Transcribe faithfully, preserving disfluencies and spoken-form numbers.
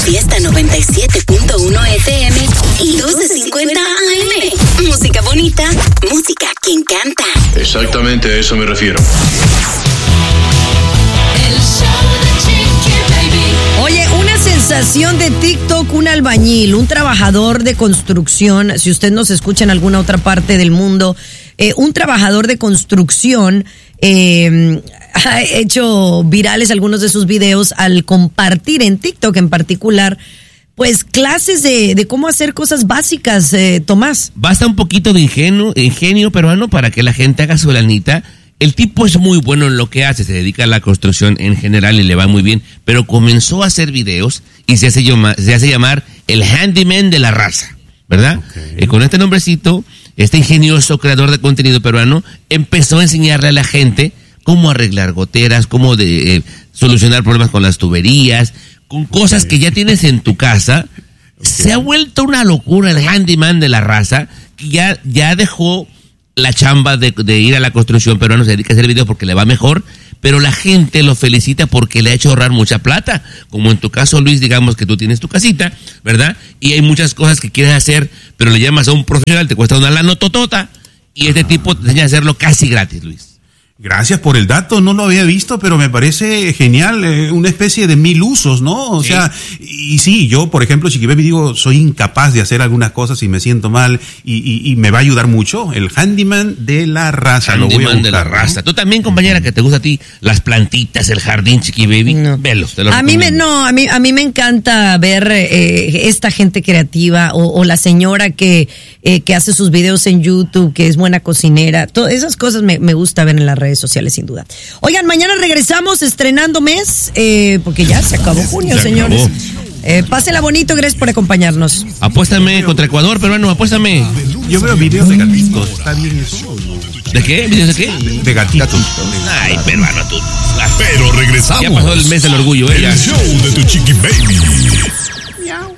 Fiesta noventa y siete punto uno F M y doce cincuenta A M. Música bonita, música que encanta. Exactamente a eso me refiero. El show de Chiqui Baby. Oye, una sensación de TikTok, un albañil, un trabajador de construcción, si usted nos escucha en alguna otra parte del mundo, eh, un trabajador de construcción eh, ha hecho virales algunos de sus videos al compartir en TikTok en particular, pues clases de, de cómo hacer cosas básicas, eh, Tomás. Basta un poquito de ingenio, ingenio peruano para que la gente haga su lanita. El tipo es muy bueno en lo que hace, se dedica a la construcción en general y le va muy bien, pero comenzó a hacer videos y se hace, llamar, se hace llamar el handyman de la raza, ¿verdad? Okay. Eh, con este nombrecito, este ingenioso creador de contenido peruano empezó a enseñarle a la gente cómo arreglar goteras, cómo de, eh, solucionar problemas con las tuberías, con cosas okay. que ya tienes en tu casa. Okay. Se ha vuelto una locura el handyman de la raza, que ya, ya dejó la chamba de, de ir a la construcción, pero no se dedica a hacer videos porque le va mejor, pero la gente lo felicita porque le ha hecho ahorrar mucha plata, como en tu caso, Luis, digamos que tú tienes tu casita, ¿verdad? Y hay muchas cosas que quieres hacer, pero le llamas a un profesional, te cuesta una lana totota, y este tipo te enseña a hacerlo casi gratis, Luis. Gracias por el dato, no lo había visto, pero me parece genial, eh, una especie de mil usos, ¿no? O sí. sea, y sí, yo, por ejemplo, Chiqui Baby, digo, soy incapaz de hacer algunas cosas y me siento mal y, y, y me va a ayudar mucho. El handyman de la raza, handyman lo voy a buscar, de la raza. ¿No? Tú también, compañera, que te gusta a ti las plantitas, el jardín, Chiqui Baby, no. Velos. Te lo a mí me, no, a mí, a mí me encanta ver eh, esta gente creativa o, o la señora que, eh, que hace sus videos en YouTube, que es buena cocinera. Todas esas cosas me, me gusta ver en las redes sociales, sin duda. Oigan, mañana regresamos estrenando mes, eh, porque ya se acabó junio, se señores. Acabó. Eh, pásela bonito, gracias por acompañarnos. Apuéstame contra Ecuador, peruano, apuéstame. Yo veo videos de gatitos, está bien eso. ¿De qué? ¿Videos de qué? De gatitos. Ay, peruano, tú. Pero regresamos. Ya pasó el mes del orgullo, ¿eh? El show de tu Chiqui Baby. Miau.